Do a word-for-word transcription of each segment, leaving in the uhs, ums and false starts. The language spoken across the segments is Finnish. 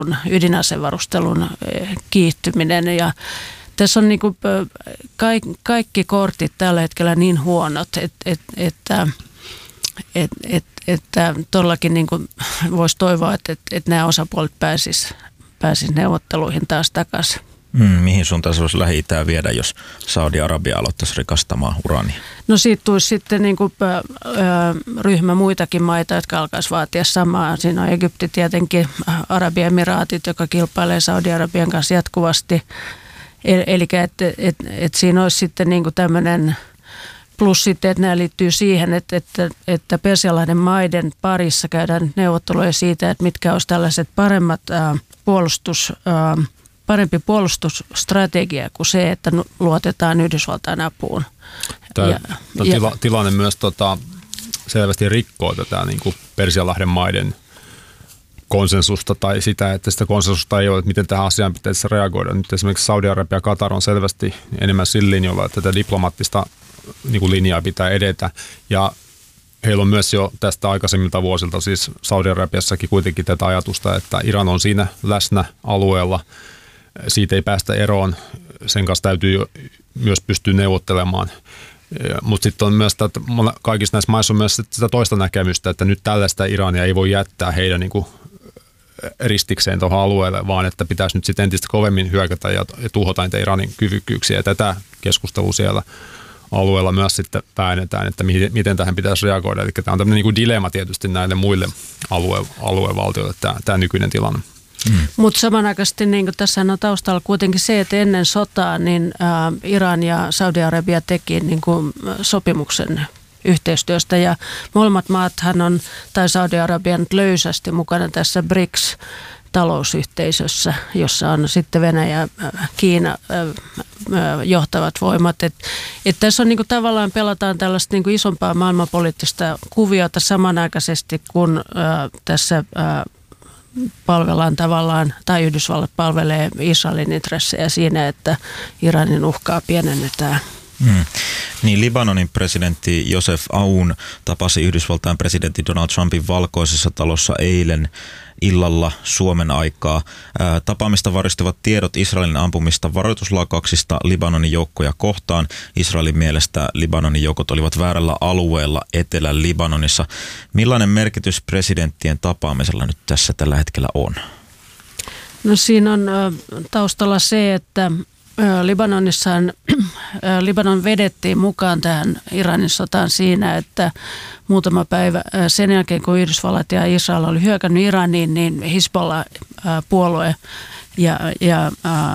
ydinasevarustelun kiihtyminen ja tässä on niin kuin kaikki kortit tällä hetkellä niin huonot, että, että, että, että, että, että todellakin niin kuin voisi toivoa, että, että nämä osapuolet pääsisivät pääsis neuvotteluihin taas takaisin. Mm, mihin suuntaan se voisi Lähi-Itää viedä, jos Saudi-Arabia aloittaisi rikastamaan urania? No siitä tulisi sitten niin kuin, ö, ryhmä muitakin maita, jotka alkaisi vaatia samaa. Siinä on Egypti tietenkin, Arabiemiraatit, joka kilpailee Saudi-Arabian kanssa jatkuvasti. Eli että et, et siinä olisi sitten niin kuin tämmöinen, plus sitten, että nämä liittyy siihen, että, että, että Persianlahden maiden parissa käydään neuvotteluja siitä, että mitkä olisi tällaiset paremmat ää, puolustus, ää, parempi puolustusstrategia kuin se, että luotetaan Yhdysvaltain apuun. Tämä, ja, tämä ja, tila, tilanne myös tota, selvästi rikkoo tätä niin kuin Persianlahden maiden konsensusta tai sitä, että sitä konsensusta ei ole, että miten tähän asiaan pitäisi reagoida. Nyt esimerkiksi Saudi-Arabia ja Katar on selvästi enemmän sillä linjalla, että tätä diplomaattista niin kuin linjaa pitää edetä. Ja heillä on myös jo tästä aikaisemmilta vuosilta, siis Saudi-Arabiassakin kuitenkin tätä ajatusta, että Iran on siinä läsnä alueella. Siitä ei päästä eroon. Sen kanssa täytyy myös pystyä neuvottelemaan. Mutta sitten on myös, että kaikissa näissä maissa on myös sitä toista näkemystä, että nyt tällaista Irania ei voi jättää heidän niin kuin ristikseen tuohon alueelle, vaan että pitäisi nyt sitten entistä kovemmin hyökätä ja tuhota niitä Iranin kyvykkyyksiä. Ja tätä keskustelua siellä alueella myös sitten väännetään, että miten tähän pitäisi reagoida. Eli tämä on tämmöinen niin kuin dilemma tietysti näille muille alue, aluevaltioille, tämä, tämä nykyinen tilanne. Mm. Mutta samanaikaisesti niin tässä on taustalla kuitenkin se, että ennen sotaa niin ä, Iran ja Saudi-Arabia teki niin kuin sopimuksen yhteistyöstä ja molemmat maathan on, tai Saudi-Arabia nyt löysästi mukana tässä BRICS-talousyhteisössä, jossa on sitten Venäjä, Kiina johtavat voimat. Et, et tässä on niinku tavallaan pelataan tällaista niinku isompaa maailmanpoliittista kuviota samanaikaisesti, kun ä, tässä ä, palvellaan tavallaan, tai Yhdysvallat palvelee Israelin intressejä siinä, että Iranin uhkaa pienennetään. Hmm. Niin Libanonin presidentti Joseph Aoun tapasi Yhdysvaltain presidentti Donald Trumpin Valkoisessa talossa eilen illalla Suomen aikaa. Ää, tapaamista varistivat tiedot Israelin ampumista varoituslaukauksista Libanonin joukkoja kohtaan. Israelin mielestä Libanonin joukot olivat väärällä alueella Etelä-Libanonissa. Millainen merkitys presidenttien tapaamisella nyt tässä tällä hetkellä on? No siinä on taustalla se, että Libanonissaan, Libanon vedettiin mukaan tähän Iranin sotaan siinä, että muutama päivä sen jälkeen, kun Yhdysvallat ja Israel oli hyökännyt Iraniin, niin Hizbollah-puolue ja, ja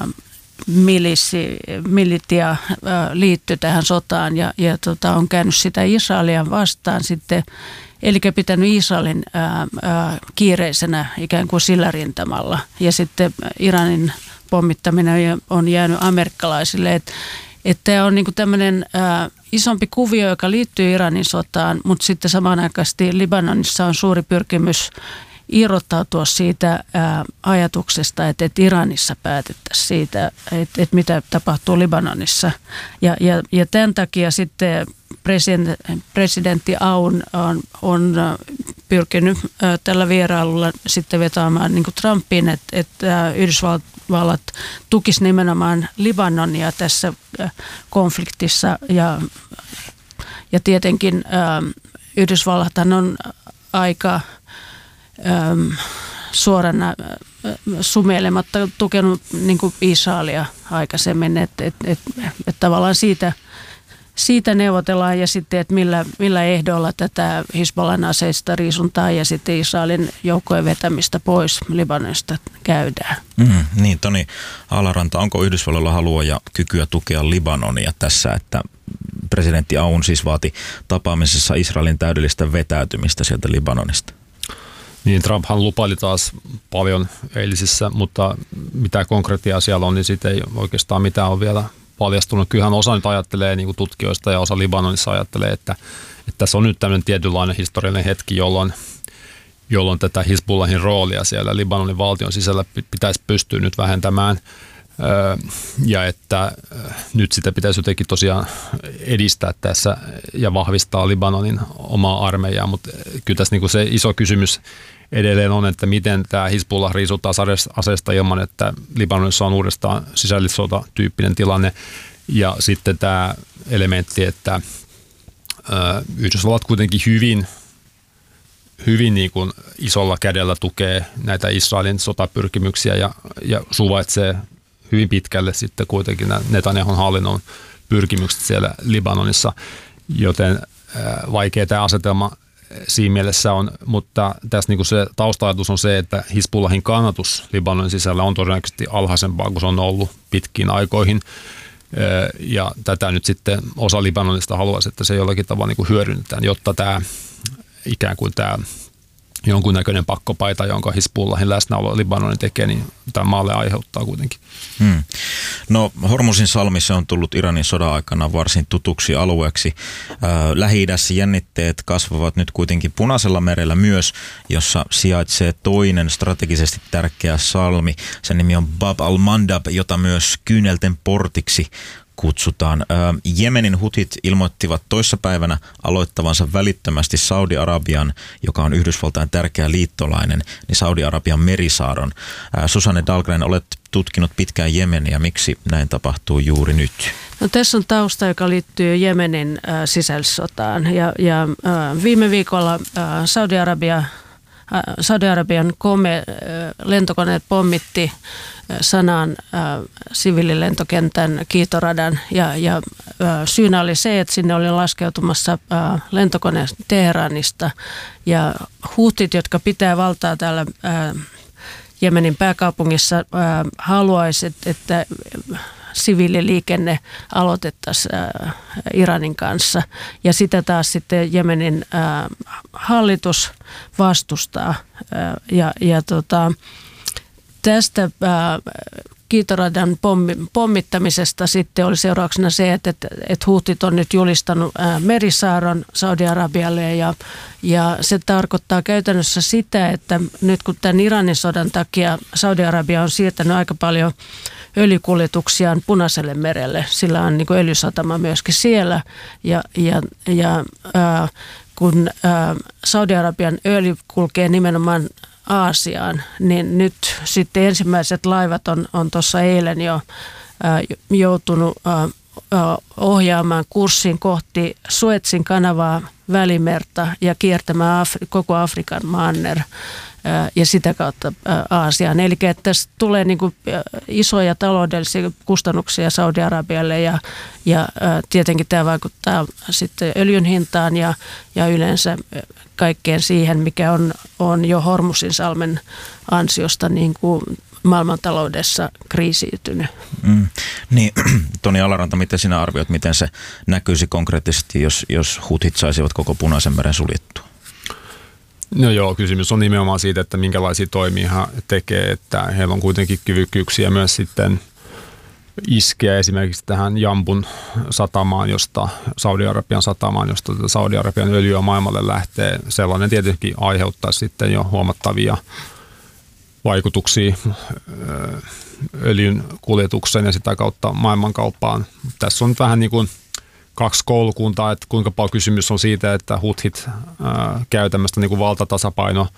milissi, militia liittyi tähän sotaan ja, ja tota, on käynyt sitä Israelia vastaan sitten, eli pitänyt Israelin ää, ää, kiireisenä ikään kuin sillä rintamalla ja sitten Iranin pommittaminen on jäänyt amerikkalaisille. Että et tämä on niinku tämmöinen ää, isompi kuvio, joka liittyy Iranin sotaan, mutta sitten samanaikaisesti Libanonissa on suuri pyrkimys irrottautua siitä ää, ajatuksesta, että et Iranissa päätettäisiin siitä, että et mitä tapahtuu Libanonissa. Ja, ja, ja tämän takia sitten president, presidentti Aoun on, on pyrkinyt ää, tällä vierailulla sitten vetoamaan niin kuin Trumpiin, että et, Yhdysvallat tukisi nimenomaan Libanonia tässä ää, konfliktissa. Ja, ja tietenkin ää, Yhdysvallathan on aika Ähm, suorana äh, sumeilematta tukenut niin kuin Israelia aikaisemmin, että et, et, et tavallaan siitä, siitä neuvotellaan ja sitten, että millä, millä ehdoilla tätä Hizbollan aseista riisuntaa ja sitten Israelin joukkojen vetämistä pois Libanonista käydään. Mm, niin, Toni Alaranta, onko Yhdysvalloilla halua ja kykyä tukea Libanonia tässä, että presidentti Aoun siis vaati tapaamisessa Israelin täydellistä vetäytymistä sieltä Libanonista? Niin, Trumphan lupaili taas paljon eilisissä, mutta mitä konkretiaa siellä on, niin siitä ei oikeastaan mitään ole vielä paljastunut. Kyllähän osa nyt ajattelee niin kuin tutkijoista ja osa Libanonissa ajattelee, että, että tässä on nyt tämmöinen tietynlainen historiallinen hetki, jolloin, jolloin tätä Hizbullahin roolia siellä Libanonin valtion sisällä pitäisi pystyä nyt vähentämään. ja että nyt sitä pitäisi jotenkin tosiaan edistää tässä ja vahvistaa Libanonin omaa armeijaa, mutta kyllä tässä niinku se iso kysymys edelleen on, että miten tämä Hizbullah riisutaan aseesta ilman, että Libanonissa on uudestaan sisällissota-tyyppinen tilanne. Ja sitten tämä elementti, että Yhdysvallat kuitenkin hyvin, hyvin niin kuin isolla kädellä tukee näitä Israelin sotapyrkimyksiä ja, ja suvaitsee hyvin pitkälle sitten kuitenkin Netanyahun hallinnon pyrkimykset siellä Libanonissa, joten vaikea tämä asetelma siinä mielessä on, mutta tässä niin kuin se tausta-ajatus on se, että Hizbullahin kannatus Libanonin sisällä on todennäköisesti alhaisempaa kuin se on ollut pitkiin aikoihin. Ja tätä nyt sitten osa Libanonista haluaisi, että se jollakin tavalla niin kuin hyödynnetään, jotta tämä ikään kuin tämä jonkunnäköinen pakkopaita, jonka Hizbullahin läsnäolo Libanonin tekee, niin tämä maalle aiheuttaa kuitenkin. Hmm. No Hormuzin salmi se on tullut Iranin sodan aikana varsin tutuksi alueeksi. Äh, Lähi-idässä jännitteet kasvavat nyt kuitenkin Punaisella merellä myös, jossa sijaitsee toinen strategisesti tärkeä salmi. Sen nimi on Bab al-Mandab, jota myös kyynelten portiksi kutsutaan. Jemenin hutit ilmoittivat toissapäivänä aloittavansa välittömästi Saudi-Arabian, joka on Yhdysvaltain tärkeä liittolainen, niin Saudi-Arabian merisaaron. Susanne Dahlgren, olet tutkinut pitkään Jemeniä. Miksi näin tapahtuu juuri nyt? No, tässä on tausta, joka liittyy Jemenin äh, sisällissotaan. Ja, ja äh, viime viikolla äh, Saudi-Arabia, äh, Saudi-Arabian kome, äh, lentokoneet pommitti Sanaan äh, siviililentokentän kiitoradan ja, ja äh, syynä oli se, että sinne oli laskeutumassa äh, lentokone Teheranista ja huutit, jotka pitää valtaa täällä äh, Jemenin pääkaupungissa, äh, haluaisivat, että siviililiikenne aloitettaisiin äh, Iranin kanssa ja sitä taas sitten Jemenin äh, hallitus vastustaa äh, ja, ja tota, tästä äh, kiitoradan pommi, pommittamisesta sitten oli seurauksena se, että, että, että huutit on nyt julistanut äh, merisaaron Saudi-Arabialle ja, ja se tarkoittaa käytännössä sitä, että nyt kun tämän Iranin sodan takia Saudi-Arabia on siirtänyt aika paljon öljykuljetuksiaan Punaiselle merelle, sillä on niin kuin öljysatama myöskin siellä ja, ja, ja äh, kun äh, Saudi-Arabian öljy kulkee nimenomaan Aasiaan, niin nyt sitten ensimmäiset laivat on, on tuossa eilen jo ää, joutunut ää, ohjaamaan kurssin kohti Suezin kanavaa, Välimerta ja kiertämään Afri- koko Afrikan manner ää, ja sitä kautta ää, Aasiaan. Eli että tässä tulee niin kuin isoja taloudellisia kustannuksia Saudi-Arabialle ja, ja ää, tietenkin tämä vaikuttaa sitten öljyn hintaan ja, ja yleensä kaikkeen siihen, mikä on, on jo Hormuzin salmen ansiosta niin kuin maailmantaloudessa kriisiytynyt. Mm. Niin, Toni Alaranta, miten sinä arvioit, miten se näkyisi konkreettisesti, jos, jos hutit saisivat koko Punaisen meren suljettua? No joo, kysymys on nimenomaan siitä, että minkälaisia toimia hän tekee, että heillä on kuitenkin kyvykkyyksiä myös sitten iskeä esimerkiksi tähän Jambun satamaan, josta Saudi-Arabian satamaan, josta Saudi-Arabian öljyä maailmalle lähtee. Sellainen tietenkin aiheuttaa sitten jo huomattavia vaikutuksia öljyn kuljetukseen ja sitä kautta maailmankauppaan. Tässä on vähän niin kuin kaksi koulukuntaa, että kuinka paljon kysymys on siitä, että huthit käy tämmöistä niin kuin valtatasapaino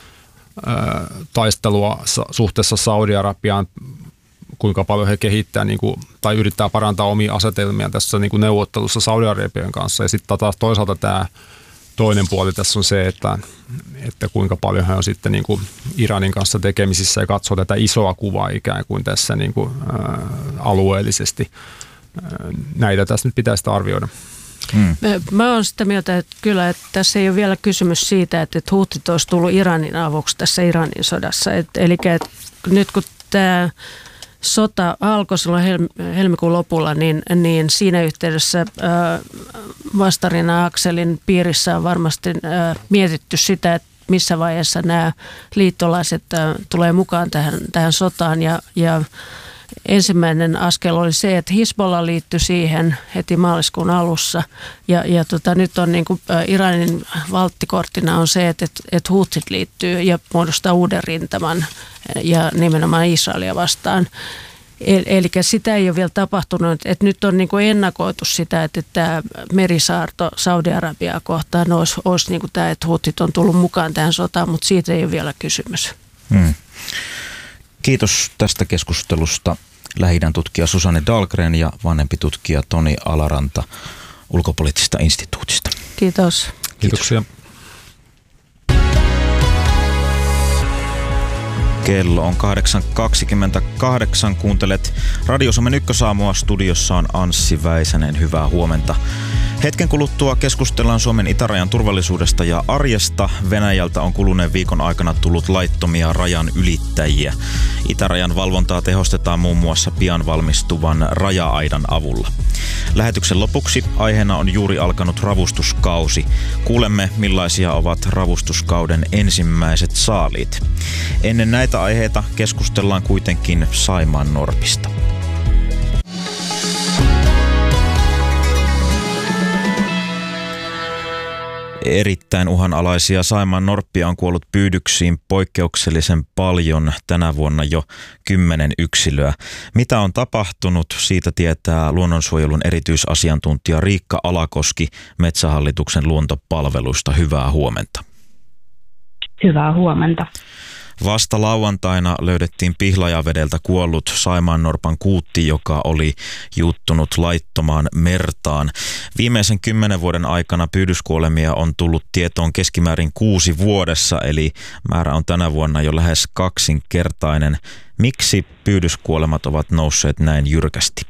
taistelua suhteessa Saudi-Arabiaan, kuinka paljon he kehittää niin kuin, tai yrittää parantaa omia asetelmia tässä niin kuin neuvottelussa Saudi-Arabian kanssa. Ja sitten taas toisaalta tämä toinen puoli tässä on se, että, että kuinka paljon he on sitten niin kuin Iranin kanssa tekemisissä ja katsoo tätä isoa kuvaa ikään kuin tässä niin kuin, ää, alueellisesti. Näitä tässä nyt pitäisi arvioida. Hmm. Mä oon sitä mieltä, että kyllä, että tässä ei ole vielä kysymys siitä, että huutit olisi tullut Iranin avuksi tässä Iranin sodassa. Et, eli että nyt kun tämä sota alkoi silloin helmikuun lopulla, niin, niin siinä yhteydessä vastarina-akselin piirissä on varmasti mietitty sitä, että missä vaiheessa nämä liittolaiset tulee mukaan tähän, tähän sotaan. Ja, ja ensimmäinen askel oli se, että Hizbollah liittyi siihen heti maaliskuun alussa. Ja, ja tota, nyt on niin kuin Iranin valttikorttina on se, että, että huutit liittyy ja muodostaa uuden rintaman ja nimenomaan Israelia vastaan. Eli sitä ei ole vielä tapahtunut, että nyt on niin kuin ennakoitu sitä, että tämä merisaarto Saudi-Arabiaa kohtaan olisi, olisi niin kuin tämä, että huutit on tullut mukaan tähän sotaan, mutta siitä ei ole vielä kysymys. Hmm. Kiitos tästä keskustelusta Lähi-idän tutkija Susanne Dahlgren ja vanhempi tutkija Toni Alaranta Ulkopoliittisesta instituutista. Kiitos. Kiitoksia. Kello on kahdeksan kaksikymmentäkahdeksan. Kuuntelet Radio Suomen Ykkösaamua. Studiossa on Anssi Väisänen. Hyvää huomenta. Hetken kuluttua keskustellaan Suomen itärajan turvallisuudesta ja arjesta. Venäjältä on kuluneen viikon aikana tullut laittomia rajan ylittäjiä. Itärajan valvontaa tehostetaan muun muassa pian valmistuvan raja-aidan avulla. Lähetyksen lopuksi aiheena on juuri alkanut ravustuskausi. Kuulemme, millaisia ovat ravustuskauden ensimmäiset saaliit. Ennen näitä aiheita keskustellaan kuitenkin Saimaan norpista. Erittäin uhanalaisia Saimaan norppia on kuollut pyydyksiin poikkeuksellisen paljon, tänä vuonna jo kymmenen yksilöä. Mitä on tapahtunut, siitä tietää luonnonsuojelun erityisasiantuntija Riikka Alakoski Metsähallituksen luontopalveluista. Hyvää huomenta. Hyvää huomenta. Vasta lauantaina löydettiin Pihlajavedeltä kuollut saimaannorpan kuutti, joka oli juuttunut laittomaan mertaan. Viimeisen kymmenen vuoden aikana pyydyskuolemia on tullut tietoon keskimäärin kuusi vuodessa, eli määrä on tänä vuonna jo lähes kaksinkertainen. Miksi pyydyskuolemat ovat nousseet näin jyrkästi?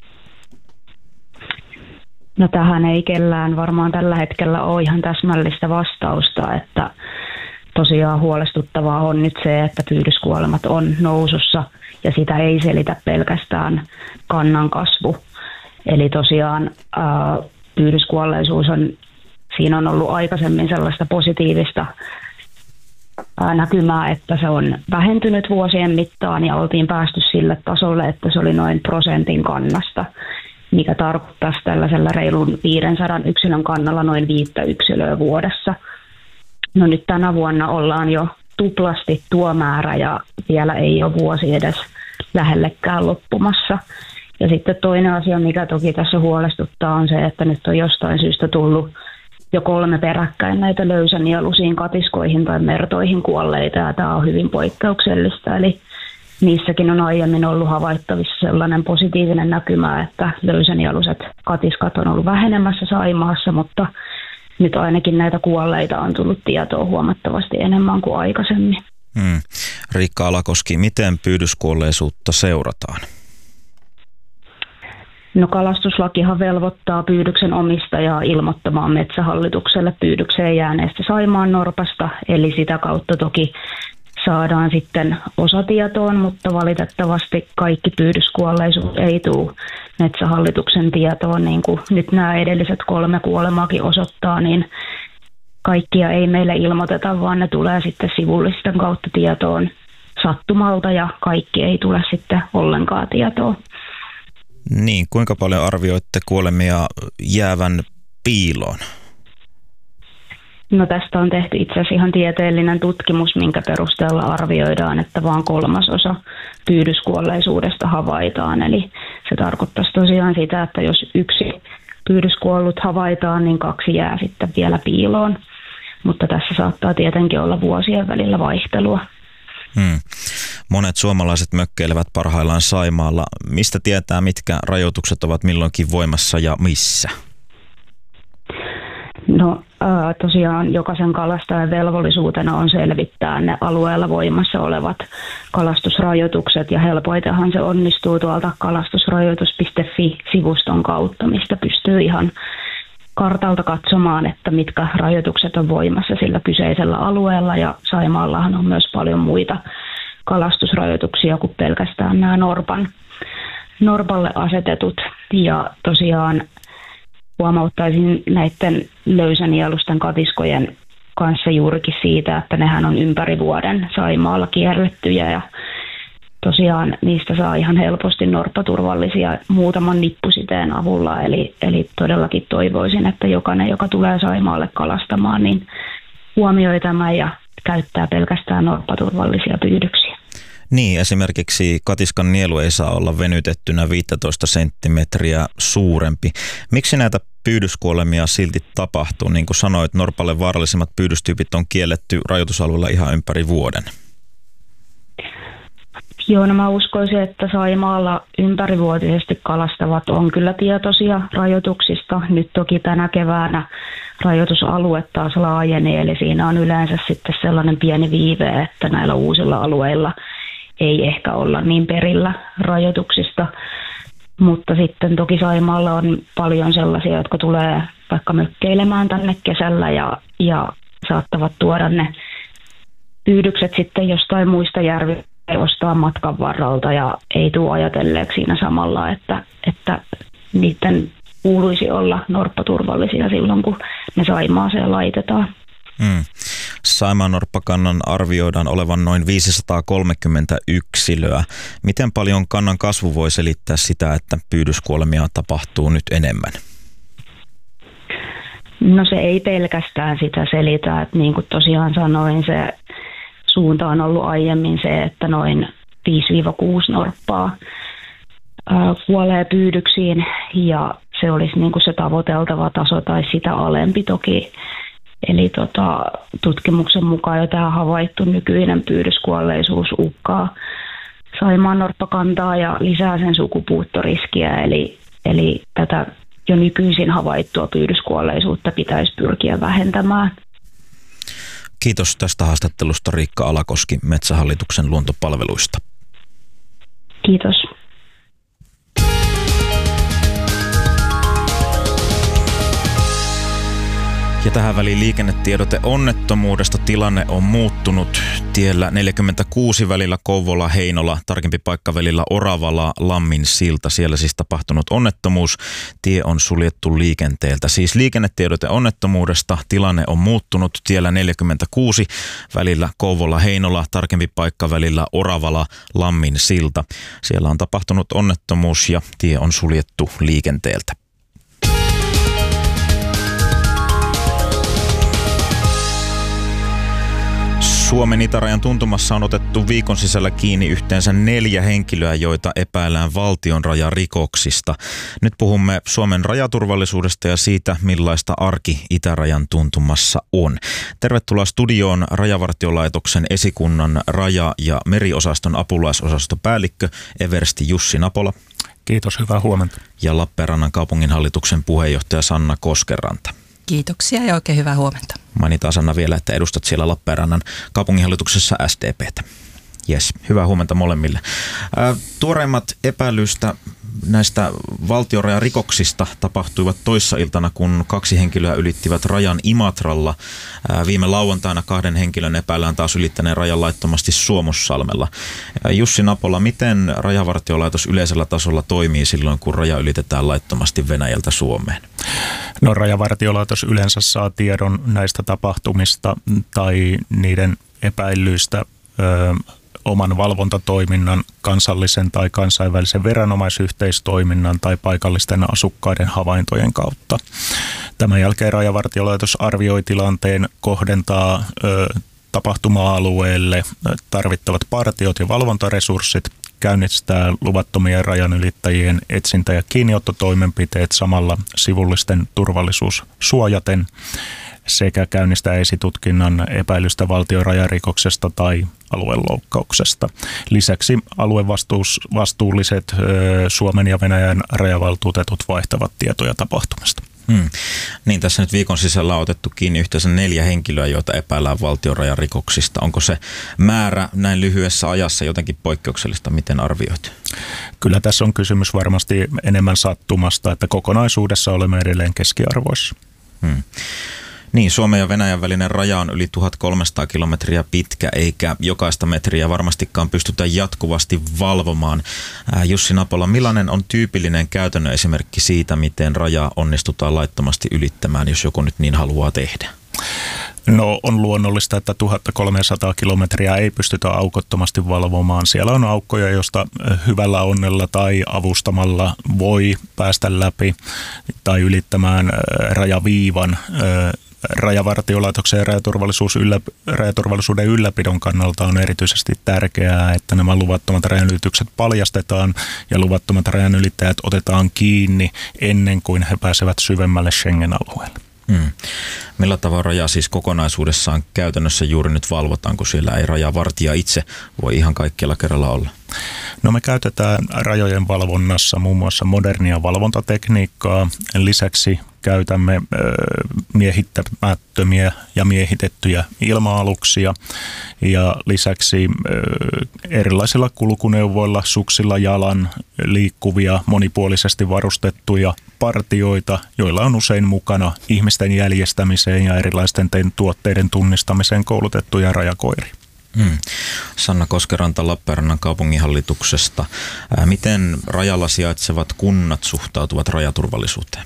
No tähän ei kellään varmaan tällä hetkellä ole ihan täsmällistä vastausta, että tosiaan huolestuttavaa on nyt se, että pyydyskuolemat on nousussa ja sitä ei selitä pelkästään kannan kasvu. Eli tosiaan ää, pyydyskuolleisuus on, siinä on ollut aikaisemmin sellaista positiivista ää, näkymää, että se on vähentynyt vuosien mittaan ja oltiin päästy sille tasolle, että se oli noin prosentin kannasta, mikä tarkoittaisi tällaisella reilun viisisataa yksilön kannalla noin viittä yksilöä vuodessa. No nyt tänä vuonna ollaan jo tuplasti tuo määrä ja vielä ei ole vuosi edes lähellekään loppumassa. Ja sitten toinen asia, mikä toki tässä huolestuttaa, on se, että nyt on jostain syystä tullut jo kolme peräkkäin näitä löysänieluisiin katiskoihin tai mertoihin kuolleita, ja tämä on hyvin poikkeuksellista. Eli niissäkin on aiemmin ollut havaittavissa sellainen positiivinen näkymä, että löysänieluiset katiskat on ollut vähenemässä Saimaassa, mutta nyt ainakin näitä kuolleita on tullut tietoa huomattavasti enemmän kuin aikaisemmin. Hmm. Riikka Alakoski, miten pyydyskuolleisuutta seurataan? No kalastuslakihan velvoittaa pyydyksen omistajaa ilmoittamaan Metsähallitukselle pyydykseen jääneestä saimaannorpasta, eli sitä kautta toki saadaan sitten osatietoon, mutta valitettavasti kaikki pyydyskuolleisuus ei tule Metsähallituksen tietoon, niin kuin nyt nämä edelliset kolme kuolemaakin osoittaa, niin kaikkia ei meille ilmoiteta, vaan ne tulee sitten sivullisten kautta tietoon sattumalta ja kaikki ei tule sitten ollenkaan tietoon. Niin, kuinka paljon arvioitte kuolemia jäävän piiloon? No tästä on tehty itse asiassa ihan tieteellinen tutkimus, minkä perusteella arvioidaan, että vain kolmasosa pyydyskuolleisuudesta havaitaan. Eli se tarkoittaisi tosiaan sitä, että jos yksi pyydyskuollut havaitaan, niin kaksi jää sitten vielä piiloon. Mutta tässä saattaa tietenkin olla vuosien välillä vaihtelua. Hmm. Monet suomalaiset mökkeilevät parhaillaan Saimaalla. Mistä tietää, mitkä rajoitukset ovat milloinkin voimassa ja missä? No tosiaan jokaisen kalastajan velvollisuutena on selvittää ne alueella voimassa olevat kalastusrajoitukset, ja helpoitahan se onnistuu tuolta kalastusrajoitus piste fi-sivuston kautta, mistä pystyy ihan kartalta katsomaan, että mitkä rajoitukset on voimassa sillä kyseisellä alueella, ja Saimaallahan on myös paljon muita kalastusrajoituksia kuin pelkästään nämä norpan, norpalle asetetut, ja tosiaan huomauttaisin näiden löysänielusten katiskojen kanssa juurikin siitä, että nehän on ympäri vuoden Saimaalla kierrettyjä, ja tosiaan niistä saa ihan helposti norppaturvallisia muutaman nippusiteen avulla, eli, eli todellakin toivoisin, että jokainen, joka tulee Saimaalle kalastamaan, niin huomioi tämän ja käyttää pelkästään norppaturvallisia pyydyksiä. Niin, esimerkiksi katiskan nielu ei saa olla venytettynä viisitoista senttimetriä suurempi. Miksi näitä pyydyskuolemia silti tapahtuu? Niin kuin sanoit, norpalle vaarallisimmat pyydystyypit on kielletty rajoitusalueella ihan ympäri vuoden. Joo, no mä uskoisin, että Saimaalla ympärivuotisesti kalastavat on kyllä tietoisia rajoituksista. Nyt toki tänä keväänä rajoitusalue taas laajenee, eli siinä on yleensä sitten sellainen pieni viive, että näillä uusilla alueilla ei ehkä olla niin perillä rajoituksista. Mutta sitten toki Saimaalla on paljon sellaisia, jotka tulee vaikka mökkeilemään tänne kesällä ja, ja saattavat tuoda ne pyydykset sitten jostain muista järvistä ostaa matkan varralta ja ei tule ajatelleeksi siinä samalla, että, että niiden kuuluisi olla norppaturvallisia silloin, kun ne Saimaaseen laitetaan. Hmm. Saimaan norppakannan arvioidaan olevan noin viisisataakolmekymmentä yksilöä. Miten paljon kannan kasvu voi selittää sitä, että pyydyskuolemia tapahtuu nyt enemmän? No se ei pelkästään sitä selitä, että niin kuin tosiaan sanoin, se suunta on ollut aiemmin se, että noin viisi kuusi norppaa ää, kuolee pyydyksiin ja se olisi niin kuin se tavoiteltava taso tai sitä alempi toki. Eli tota, tutkimuksen mukaan jo tämä havaittu nykyinen pyydyskuolleisuus uhkaa Saimaan norppakantaa ja lisää sen sukupuuttoriskiä. Eli, eli tätä jo nykyisin havaittua pyydyskuolleisuutta pitäisi pyrkiä vähentämään. Kiitos tästä haastattelusta Riikka Alakoski Metsähallituksen luontopalveluista. Kiitos. Ja tähän väliin liikennetiedote onnettomuudesta. Tilanne on muuttunut tiellä neljäkymmentäkuusi välillä Kouvola-Heinola, tarkempi paikka välillä Oravala-Lammin silta. Siellä siis tapahtunut onnettomuus. Tie on suljettu liikenteeltä. Siis liikennetiedote onnettomuudesta. Tilanne on muuttunut tiellä neljäkymmentäkuusi välillä Kouvola-Heinola, tarkempi paikka välillä Oravala-Lammin silta. Siellä on tapahtunut onnettomuus ja tie on suljettu liikenteeltä. Suomen itärajan tuntumassa on otettu viikon sisällä kiinni yhteensä neljä henkilöä, joita epäillään valtionrajarikoksista. Nyt puhumme Suomen rajaturvallisuudesta ja siitä, millaista arki itärajan tuntumassa on. Tervetuloa studioon Rajavartiolaitoksen esikunnan raja- ja meriosaston apulaisosatopäällikkö eversti Jussi Napola. Kiitos, hyvää huomenta. Ja Lappeenrannan kaupunginhallituksen puheenjohtaja Sanna Koskenranta. Kiitoksia ja oikein hyvää huomenta. Mainitaan Sanna vielä, että edustat siellä Lappeenrannan kaupunginhallituksessa S D P:tä. Jes, hyvää huomenta molemmille. Ää, tuoreimmat epäilystä näistä valtionrajarikoksista tapahtuivat toissa iltana, kun kaksi henkilöä ylittivät rajan Imatralla. Ää, viime lauantaina kahden henkilön epäillään taas ylittäneen rajan laittomasti Suomussalmella. Ää, Jussi Napola, miten Rajavartiolaitos yleisellä tasolla toimii silloin, kun raja ylitetään laittomasti Venäjältä Suomeen? No, Rajavartiolaitos yleensä saa tiedon näistä tapahtumista tai niiden epäilyistä ö, oman valvontatoiminnan, kansallisen tai kansainvälisen viranomaisyhteistoiminnan tai paikallisten asukkaiden havaintojen kautta. Tämän jälkeen Rajavartiolaitos arvioi tilanteen, kohdentaa ö, tapahtuma-alueelle tarvittavat partiot ja valvontaresurssit, käynnistää luvattomien rajanylittäjien etsintä- ja kiinniottotoimenpiteet samalla sivullisten turvallisuus suojaten sekä käynnistää esitutkinnan epäilystä valtionrajarikoksesta tai alueloukkauksesta. Lisäksi aluevastuulliset Suomen ja Venäjän rajavaltuutetut vaihtavat tietoja tapahtumasta. Hmm. Niin, tässä nyt viikon sisällä on otettu kiinni yhteensä neljä henkilöä, joita epäillään valtionrajarikoksista. Onko se määrä näin lyhyessä ajassa jotenkin poikkeuksellista? Miten arvioit? Kyllä tässä on kysymys varmasti enemmän sattumasta, että kokonaisuudessa olemme edelleen keskiarvoissa. Hmm. Niin, Suomen ja Venäjän välinen raja on yli tuhatkolmesataa kilometriä pitkä, eikä jokaista metriä varmastikaan pystytä jatkuvasti valvomaan. Ää, Jussi Napola, millainen on tyypillinen käytännön esimerkki siitä, miten raja onnistutaan laittomasti ylittämään, jos joku nyt niin haluaa tehdä? No, on luonnollista, että tuhatkolmesataa kilometriä ei pystytä aukottomasti valvomaan. Siellä on aukkoja, joista hyvällä onnella tai avustamalla voi päästä läpi tai ylittämään rajaviivan Rajavartiolaitoksen ja rajaturvallisuus yllä, rajaturvallisuuden ylläpidon kannalta on erityisesti tärkeää, että nämä luvattomat rajanylitykset paljastetaan ja luvattomat rajanylittäjät otetaan kiinni ennen kuin he pääsevät syvemmälle Schengen-alueelle. Hmm. Millä tavalla raja siis kokonaisuudessaan käytännössä juuri nyt valvotaan, kun siellä ei rajavartija itse voi ihan kaikkialla kerralla olla? No me käytetään rajojen valvonnassa muun muassa modernia valvontatekniikkaa. Lisäksi käytämme miehittämättömiä ja miehitettyjä ilma-aluksia ja lisäksi erilaisilla kulkuneuvoilla, suksilla jalan liikkuvia, monipuolisesti varustettuja partioita, joilla on usein mukana ihmisten jäljestämiseen ja erilaisten tuotteiden tunnistamiseen koulutettuja rajakoiria. Hmm. Sanna Koskeranta Lappeenrannan kaupunginhallituksesta. Ää, miten rajalla sijaitsevat kunnat suhtautuvat rajaturvallisuuteen?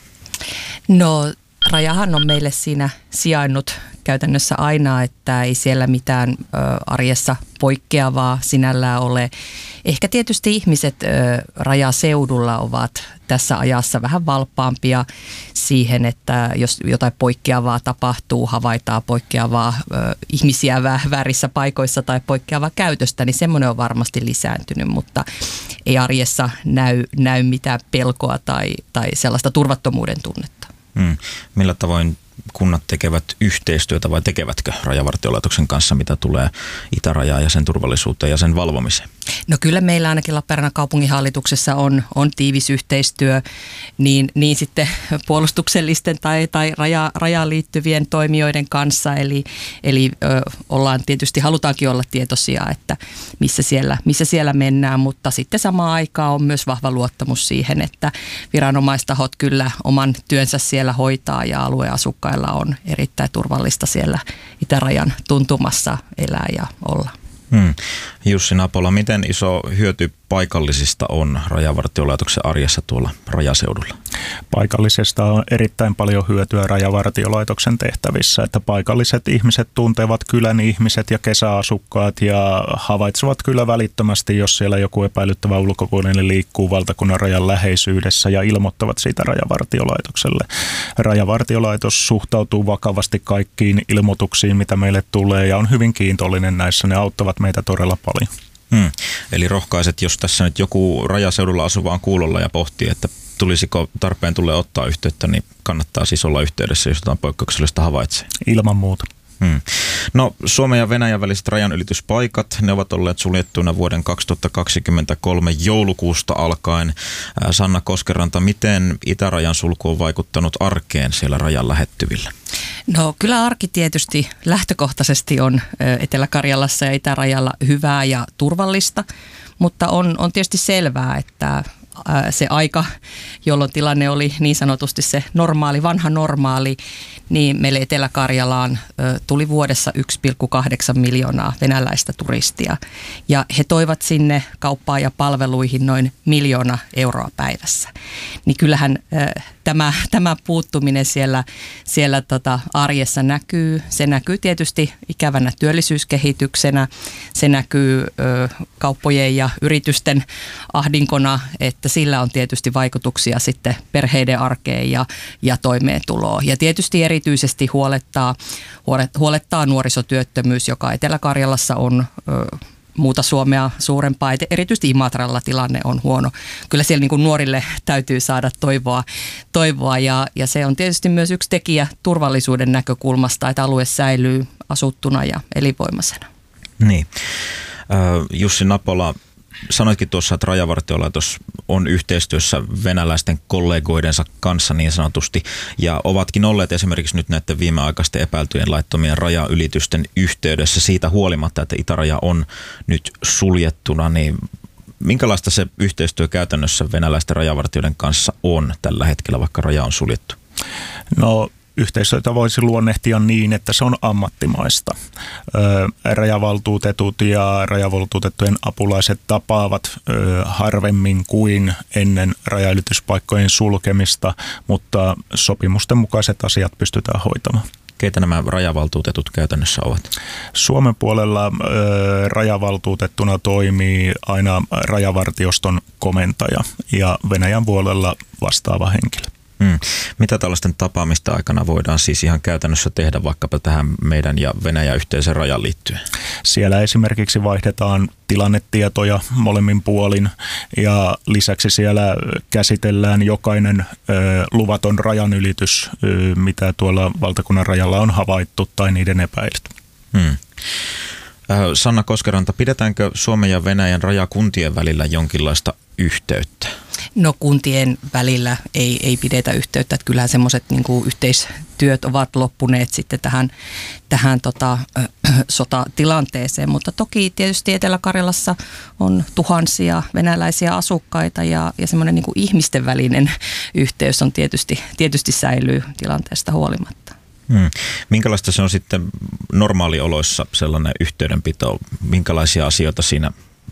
No rajahan on meille siinä sijainnut käytännössä aina, että ei siellä mitään ö, arjessa poikkeavaa sinällään ole. Ehkä tietysti ihmiset ö, rajaseudulla ovat tässä ajassa vähän valppaampia siihen, että jos jotain poikkeavaa tapahtuu, havaitaan poikkeavaa ö, ihmisiä väärissä paikoissa tai poikkeavaa käytöstä, niin semmoinen on varmasti lisääntynyt, mutta ei arjessa näy, näy mitään pelkoa tai, tai sellaista turvattomuuden tunnetta. Hmm. Millä tavoin kunnat tekevät yhteistyötä vai tekevätkö Rajavartiolaitoksen kanssa, mitä tulee itärajaan ja sen turvallisuuteen ja sen valvomiseen? No kyllä meillä ainakin Lappeenrannan kaupunginhallituksessa on, on tiivis yhteistyö niin, niin sitten puolustuksellisten tai, tai raja, rajaan liittyvien toimijoiden kanssa. Eli, eli ö, ollaan tietysti, halutaankin olla tietoisia, että missä siellä, missä siellä mennään, mutta sitten samaan aikaan on myös vahva luottamus siihen, että viranomaistahot kyllä oman työnsä siellä hoitaa ja alueen asukkailla on erittäin turvallista siellä itärajan tuntumassa elää ja olla. Hmm. Jussi Napola, miten iso hyöty paikallisista on Rajavartiolaitoksen arjessa tuolla rajaseudulla? Paikallisesta on erittäin paljon hyötyä Rajavartiolaitoksen tehtävissä, että paikalliset ihmiset tuntevat kylän ihmiset ja kesäasukkaat ja havaitsevat kyllä välittömästi, jos siellä joku epäilyttävä ulkopuolinen liikkuu valtakunnan rajan läheisyydessä ja ilmoittavat siitä Rajavartiolaitokselle. Rajavartiolaitos suhtautuu vakavasti kaikkiin ilmoituksiin, mitä meille tulee ja on hyvin kiintollinen näissä. Ne auttavat meitä todella paljon. Hmm. Eli rohkaiset, jos tässä nyt joku rajaseudulla asuva on kuulolla ja pohtii, että tulisiko tarpeen tulee ottaa yhteyttä, niin kannattaa siis olla yhteydessä, jos jotain poikkeuksellista havaitsee. Ilman muuta. Hmm. No, Suomen ja Venäjän väliset rajanylityspaikat, ne ovat olleet suljettuina vuoden kaksituhattakaksikymmentäkolme joulukuusta alkaen. Sanna Koskeranta, miten itärajan sulku on vaikuttanut arkeen siellä rajan lähettyvillä? No kyllä arki tietysti lähtökohtaisesti on Etelä-Karjalassa ja itärajalla hyvää ja turvallista, mutta on, on tietysti selvää, että se aika, jolloin tilanne oli niin sanotusti se normaali, vanha normaali, niin meille Etelä-Karjalaan tuli vuodessa yksi pilkku kahdeksan miljoonaa venäläistä turistia. Ja he toivat sinne kauppaan ja palveluihin noin miljoona euroa päivässä. Niin kyllähän tämä, tämä puuttuminen siellä, siellä tota arjessa näkyy. Se näkyy tietysti ikävänä työllisyyskehityksenä. Se näkyy ö, kauppojen ja yritysten ahdinkona, että sillä on tietysti vaikutuksia sitten perheiden arkeen ja, ja toimeentuloon. Ja tietysti erityisesti huolettaa, huolettaa nuorisotyöttömyys, joka Etelä-Karjalassa on ö, muuta Suomea suurempaa. Erityisesti Imatralla tilanne on huono. Kyllä siellä niin kuin nuorille täytyy saada toivoa, toivoa ja, ja se on tietysti myös yksi tekijä turvallisuuden näkökulmasta, että alue säilyy asuttuna ja elinvoimaisena. Niin. Jussi Napola, sanoitkin tuossa, että Rajavartiolaitos on yhteistyössä venäläisten kollegoidensa kanssa niin sanotusti, ja ovatkin olleet esimerkiksi nyt näiden viimeaikaisten epäiltyjen laittomien rajaylitysten yhteydessä siitä huolimatta, että itäraja on nyt suljettuna, niin minkälaista se yhteistyö käytännössä venäläisten rajavartijoiden kanssa on tällä hetkellä, vaikka raja on suljettu? No, yhteistyötä voisi luonnehtia niin, että se on ammattimaista. Rajavaltuutetut ja rajavaltuutettujen apulaiset tapaavat harvemmin kuin ennen rajaylityspaikkojen sulkemista, mutta sopimusten mukaiset asiat pystytään hoitamaan. Keitä nämä rajavaltuutetut käytännössä ovat? Suomen puolella ö, rajavaltuutettuna toimii aina rajavartioston komentaja ja Venäjän puolella vastaava henkilö. Hmm. Mitä tällaisten tapaamista aikana voidaan siis ihan käytännössä tehdä vaikkapa tähän meidän ja Venäjän yhteisen rajan liittyen? Siellä esimerkiksi vaihdetaan tilannetietoja molemmin puolin ja lisäksi siellä käsitellään jokainen ö, luvaton rajanylitys, ö, mitä tuolla valtakunnan rajalla on havaittu tai niiden epäilyt. Hmm. Sanna Koskeranta, pidetäänkö Suomen ja Venäjän rajakuntien välillä jonkinlaista yhteyttä? No kuntien välillä ei, ei pidetä yhteyttä, että kyllähän semmoiset niin kuin yhteistyöt ovat loppuneet sitten tähän, tähän tota, äh, sotatilanteeseen, mutta toki tietysti Etelä-Karjalassa on tuhansia venäläisiä asukkaita ja, ja semmoinen niin kuin ihmisten välinen yhteys on tietysti, tietysti säilyy tilanteesta huolimatta. Hmm. Minkälaista se on sitten normaalioloissa sellainen yhteydenpito? Minkälaisia asioita siinä?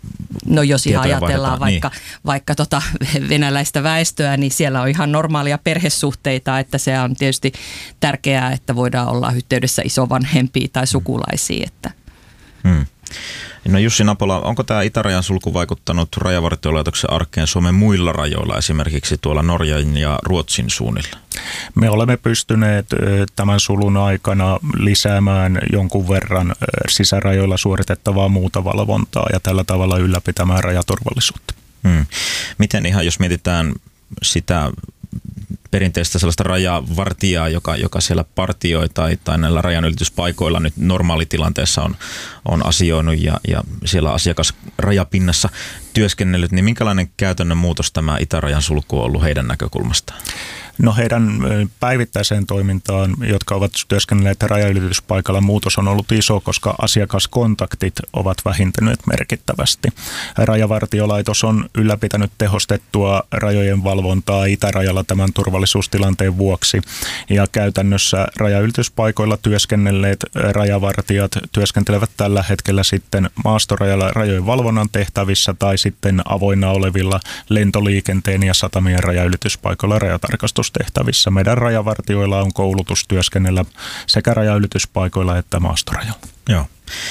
No jos ihan ajatellaan vaikka, niin. vaikka tota venäläistä väestöä, niin siellä on ihan normaalia perhesuhteita, että se on tietysti tärkeää, että voidaan olla yhteydessä isovanhempiin tai sukulaisiin. Että. Hmm. No Jussi Napola, onko tämä itärajan sulku vaikuttanut Rajavartiolaitoksen arkeen Suomen muilla rajoilla, esimerkiksi tuolla Norjan ja Ruotsin suunnilla? Me olemme pystyneet tämän sulun aikana lisäämään jonkun verran sisärajoilla suoritettavaa muuta valvontaa ja tällä tavalla ylläpitämään rajaturvallisuutta. Hmm. Miten ihan, jos mietitään sitä perinteistä sellaista rajavartijaa, joka, joka siellä partioi tai, tai näillä rajanylityspaikoilla nyt normaalitilanteessa on, on asioinut ja, ja siellä asiakas rajapinnassa työskennellyt, niin minkälainen käytännön muutos tämä itärajan sulku on ollut heidän näkökulmastaan? No heidän päivittäiseen toimintaan, jotka ovat työskennelleet rajaylityspaikalla, muutos on ollut iso, koska asiakaskontaktit ovat vähentyneet merkittävästi. Rajavartiolaitos on ylläpitänyt tehostettua rajojen valvontaa itärajalla tämän turvallisuustilanteen vuoksi. Ja käytännössä rajaylityspaikoilla työskennelleet rajavartijat työskentelevät tällä hetkellä sitten maastorajalla rajojen valvonnan tehtävissä tai sitten avoinna olevilla lentoliikenteen ja satamien rajaylityspaikoilla rajatarkastus tehtävissä. Meidän rajavartioilla on koulutus työskennellä sekä rajaylityspaikoilla että maastorajalla. Joo.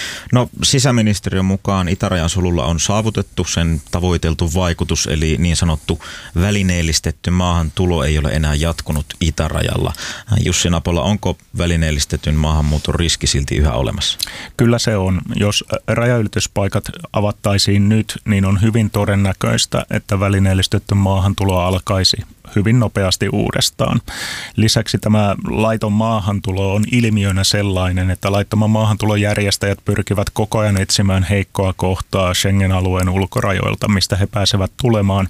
No sisäministeriön mukaan itärajan sululla on saavutettu sen tavoiteltu vaikutus, eli niin sanottu välineellistetty maahantulo ei ole enää jatkunut itärajalla. Jussi Napola, onko välineellistetyn maahanmuuton riski silti yhä olemassa? Kyllä se on. Jos rajaylityspaikat avattaisiin nyt, niin on hyvin todennäköistä, että välineellistetty maahantulo alkaisi hyvin nopeasti uudestaan. Lisäksi tämä laiton maahantulo on ilmiönä sellainen, että laittoman maahantulon järjestäjät pyrkivät koko ajan etsimään heikkoa kohtaa Schengen-alueen ulkorajoilta, mistä he pääsevät tulemaan.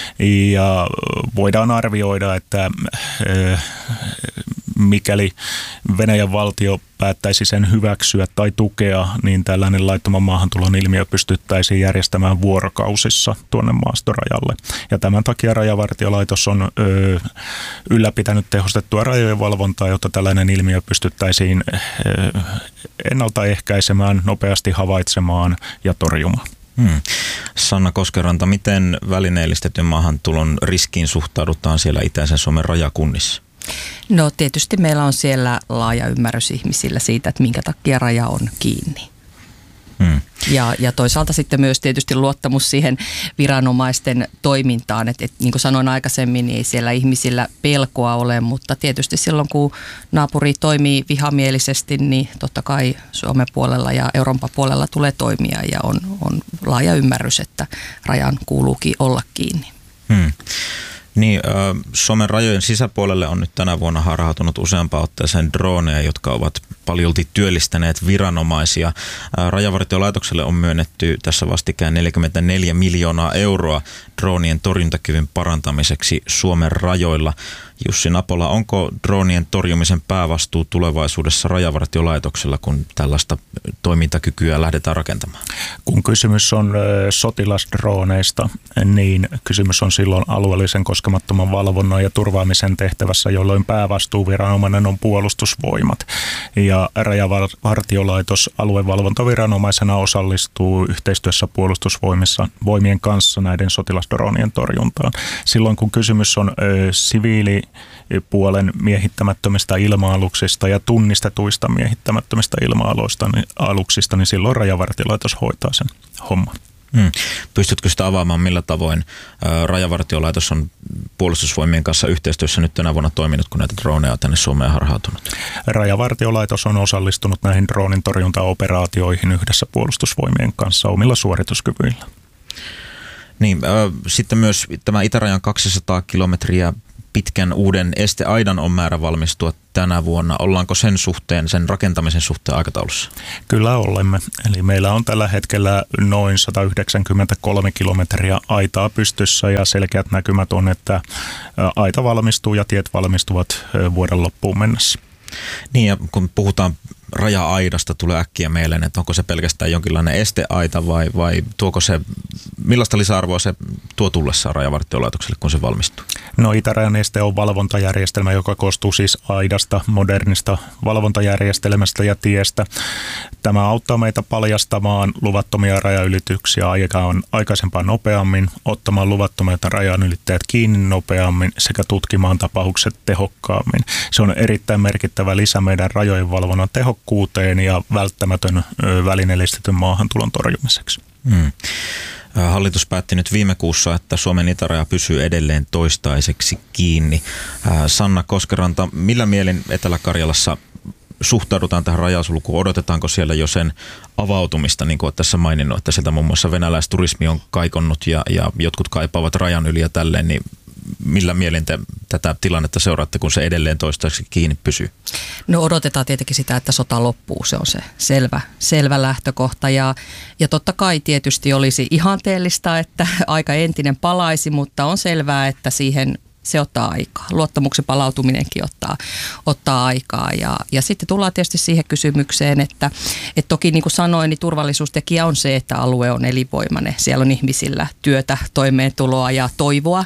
Ja voidaan arvioida, että mikäli Venäjän valtio päättäisi sen hyväksyä tai tukea, niin tällainen laittoman maahantulon ilmiö pystyttäisiin järjestämään vuorokausissa tuonne maastorajalle. Ja tämän takia Rajavartiolaitos on ö, ylläpitänyt tehostettua rajojen valvontaa, jotta tällainen ilmiö pystyttäisiin ö, ennaltaehkäisemään, nopeasti havaitsemaan ja torjumaan. Hmm. Sanna Koskeranta, miten välineellistetyn maahantulon riskiin suhtaudutaan siellä itäisen Suomen rajakunnissa? No tietysti meillä on siellä laaja ymmärrys ihmisillä siitä, että minkä takia raja on kiinni. Hmm. Ja, ja toisaalta sitten myös tietysti luottamus siihen viranomaisten toimintaan, että, että niin kuin sanoin aikaisemmin, niin ei siellä ihmisillä pelkoa ole, mutta tietysti silloin kun naapuri toimii vihamielisesti, niin totta kai Suomen puolella ja Euroopan puolella tulee toimia ja on, on laaja ymmärrys, että rajan kuuluukin olla kiinni. Hmm. Niin, Suomen rajojen sisäpuolelle on nyt tänä vuonna harhautunut useampaan otteeseen droneja, jotka ovat paljolti työllistäneet viranomaisia. Rajavartiolaitokselle on myönnetty tässä vastikään neljäkymmentäneljä miljoonaa euroa dronien torjuntakyvyn parantamiseksi Suomen rajoilla. Jussi Napola, onko dronien torjumisen päävastuu tulevaisuudessa Rajavartiolaitoksella, kun tällaista toimintakykyä lähdetään rakentamaan? Kun kysymys on sotilasdroneista, niin kysymys on silloin alueellisen koskemattoman valvonnan ja turvaamisen tehtävässä, jolloin päävastuuviranomainen on puolustusvoimat. Ja Rajavartiolaitos aluevalvontaviranomaisena osallistuu yhteistyössä puolustusvoimien kanssa näiden sotilasdronien torjuntaan. Silloin kun kysymys on ö, siviili puolen miehittämättömistä ilma-aluksista ja tunnistetuista miehittämättömistä ilma-aluksista, niin silloin Rajavartiolaitos hoitaa sen homman. Hmm. Pystytkö sitä avaamaan, millä tavoin ää, Rajavartiolaitos on puolustusvoimien kanssa yhteistyössä nyt tänä vuonna toiminut, kun näitä droneja on tänne Suomeen harhautunut? Rajavartiolaitos on osallistunut näihin dronin torjuntaoperaatioihin yhdessä puolustusvoimien kanssa omilla suorituskyvyillä. Niin, äh, sitten myös tämä itärajan kaksisataa kilometriä pitkän uuden esteaidan on määrä valmistua tänä vuonna. Ollaanko sen suhteen, sen rakentamisen suhteen aikataulussa? Kyllä olemme. Eli meillä on tällä hetkellä noin sata yhdeksänkymmentäkolme kilometriä aitaa pystyssä ja selkeät näkymät on, että aita valmistuu ja tiet valmistuvat vuoden loppuun mennessä. Niin, ja kun puhutaan raja-aidasta, tulee äkkiä mieleen, että onko se pelkästään jonkinlainen esteaita vai, vai tuoko se, millaista lisäarvoa se tuo tullessaan Rajavartiolaitokselle, kun se valmistuu? No itärajan este on valvontajärjestelmä, joka koostuu siis aidasta, modernista valvontajärjestelmästä ja tiestä. Tämä auttaa meitä paljastamaan luvattomia rajaylityksiä aikaan aikaisempaa nopeammin, ottamaan luvattomia rajanylittäjät kiinni nopeammin sekä tutkimaan tapaukset tehokkaammin. Se on erittäin merkittävä lisä meidän rajojen valvonnan tehokkuuteen ja välttämätön välineellistetyn maahantulon torjumiseksi. Hmm. Hallitus päätti nyt viime kuussa, että Suomen itäraja pysyy edelleen toistaiseksi kiinni. Sanna Koskeranta, millä mielin Etelä-Karjalassa suhtaudutaan tähän rajasulkuun? Odotetaanko siellä jo sen avautumista, niin kuin olet tässä maininnut, että sieltä muun muassa venäläisturismi on kaikonnut ja, ja jotkut kaipaavat rajan yli ja tälleen, niin millä mielin te tätä tilannetta seuraatte, kun se edelleen toistaiseksi kiinni pysyy? No odotetaan tietenkin sitä, että sota loppuu. Se on se selvä, selvä lähtökohta. Ja, ja totta kai tietysti olisi ihanteellista, että aika entinen palaisi, mutta on selvää, että siihen se ottaa aikaa. Luottamuksen palautuminenkin ottaa, ottaa aikaa. Ja, ja sitten tullaan tietysti siihen kysymykseen, että, että toki niin kuin sanoin, niin turvallisuustekijä on se, että alue on elinvoimainen. Siellä on ihmisillä työtä, toimeentuloa ja toivoa.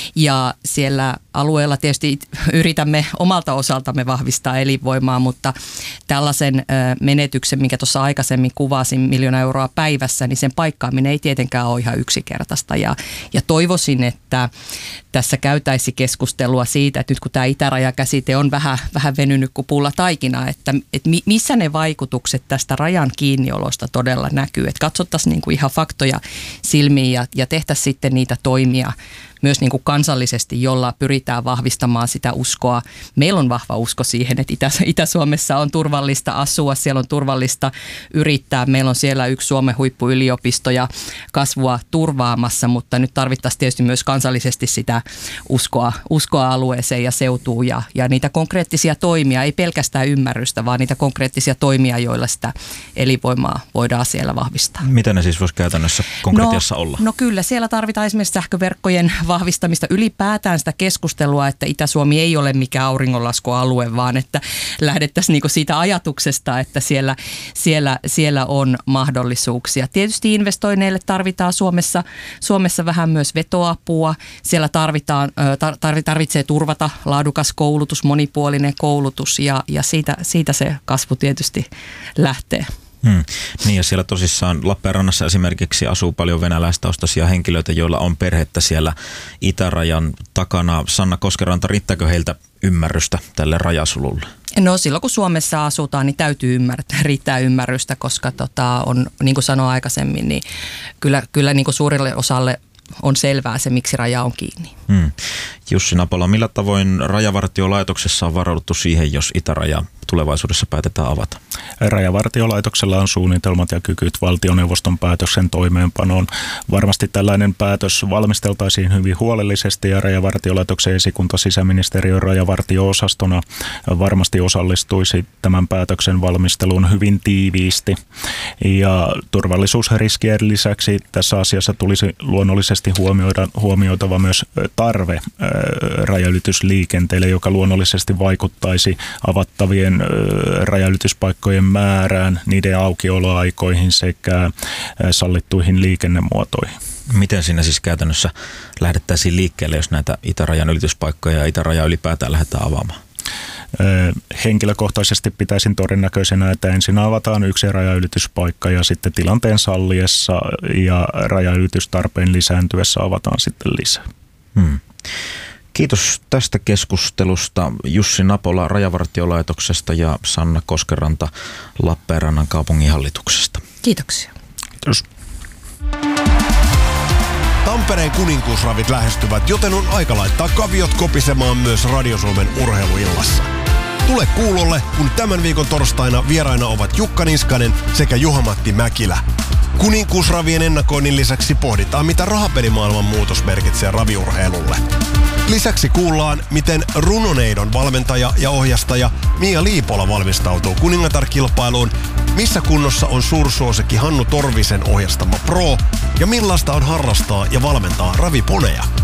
Ja siellä alueella tietysti yritämme omalta osaltamme vahvistaa elinvoimaa, mutta tällaisen menetyksen, minkä tuossa aikaisemmin kuvasin, miljoona euroa päivässä, niin sen paikkaaminen ei tietenkään ole ihan yksinkertaista. Ja, ja toivoisin, että tässä käytäisiin keskustelua siitä, että nyt kun tämä itärajakäsite on vähän, vähän venynyt kuin pulla taikina, että, että missä ne vaikutukset tästä rajan kiinniolosta todella näkyy. Että katsottaisiin niin kuin ihan faktoja silmiin ja, ja tehtäisiin sitten niitä toimia myös niin kuin kansallisesti, jolla pyritään vahvistamaan sitä uskoa. Meillä on vahva usko siihen, että Itä- Itä-Suomessa on turvallista asua, siellä on turvallista yrittää. Meillä on siellä yksi Suomen huippuyliopisto ja kasvua turvaamassa, mutta nyt tarvittaisiin tietysti myös kansallisesti sitä uskoa, uskoa alueeseen ja seutuun ja, ja niitä konkreettisia toimia, ei pelkästään ymmärrystä, vaan niitä konkreettisia toimia, joilla sitä elinvoimaa voidaan siellä vahvistaa. Mitä ne siis voisi käytännössä konkreettiassa no, olla? No kyllä, siellä tarvitaan esimerkiksi sähköverkkojen vahvistamista, ylipäätään sitä keskustelua, että Itä-Suomi ei ole mikään auringonlaskualue, vaan että lähdettäisiin niinku siitä ajatuksesta, että siellä, siellä, siellä on mahdollisuuksia. Tietysti investoinneille tarvitaan Suomessa, Suomessa vähän myös vetoapua. Siellä tarvitaan, tar, tarvitsee turvata laadukas koulutus, monipuolinen koulutus ja, ja siitä, siitä se kasvu tietysti lähtee. Hmm. Niin ja siellä tosissaan Lappeenrannassa esimerkiksi asuu paljon venäläistaustaisia henkilöitä, joilla on perhettä siellä itärajan takana. Sanna Koskeranta, riittääkö heiltä ymmärrystä tälle rajasululle? No silloin kun Suomessa asutaan, niin täytyy ymmärtää, riittää ymmärrystä, koska tota, on, niin kuin sanoin aikaisemmin, niin kyllä, kyllä niin kuin suurille osalle on selvää se, miksi raja on kiinni. Hmm. Jussi Napola, millä tavoin Rajavartiolaitoksessa on varauduttu siihen, jos itäraja tulevaisuudessa päätetään avata? Rajavartiolaitoksella on suunnitelmat ja kykyt valtioneuvoston päätöksen toimeenpanoon. Varmasti tällainen päätös valmisteltaisiin hyvin huolellisesti ja Rajavartiolaitoksen esikunta sisäministeriön rajavartio-osastona varmasti osallistuisi tämän päätöksen valmisteluun hyvin tiiviisti. Ja turvallisuusriskien lisäksi tässä asiassa tulisi luonnollisesti huomioida, huomioitava myös tarve rajaylitysliikenteelle, joka luonnollisesti vaikuttaisi avattavien rajaylityspaikkojen määrään, niiden aukioloaikoihin sekä sallittuihin liikennemuotoihin. Miten siinä siis käytännössä lähdettäisiin liikkeelle, jos näitä itärajan ylityspaikkoja ja itäraja ylipäätään lähdetään avaamaan? Henkilökohtaisesti pitäisin todennäköisenä, että ensin avataan yksi rajaylityspaikka ja sitten tilanteen salliessa ja rajaylitystarpeen lisääntyessä avataan sitten lisää. Hmm. Kiitos tästä keskustelusta Jussi Napola Rajavartiolaitoksesta ja Sanna Koskeranta Lappeenrannan kaupunginhallituksesta. Kiitoksia. Kiitos. Tampereen kuninkuusravit lähestyvät, joten on aika laittaa kaviot kopisemaan myös Radio Suomen urheiluillassa. Tule kuulolle, kun tämän viikon torstaina vieraina ovat Jukka Niskanen sekä Juha-Matti Mäkilä. Kuninkuusravien ennakoinnin lisäksi pohditaan, mitä rahapelimaailman muutos merkitsee raviurheilulle. Lisäksi kuullaan, miten Runoneidon valmentaja ja ohjastaja Mia Liipola valmistautuu kuningatar-kilpailuun, missä kunnossa on suursuosikki Hannu Torvisen ohjastama Pro ja millaista on harrastaa ja valmentaa raviponeja.